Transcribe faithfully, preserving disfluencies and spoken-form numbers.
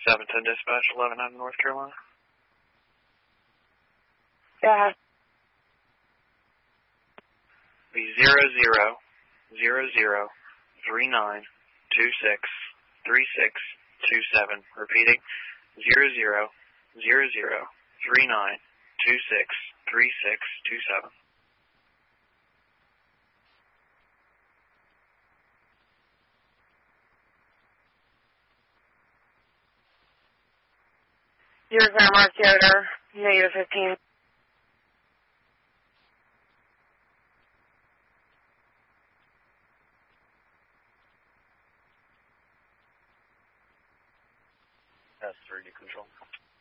seven ten dispatch, eleven out of North Carolina. Yeah. Be zero zero zero zero three nine two six three six two seven. Repeating, zero zero zero zero three nine two six three six two seven. Zero Grand Mark Yoder, negative fifteen. S three to control.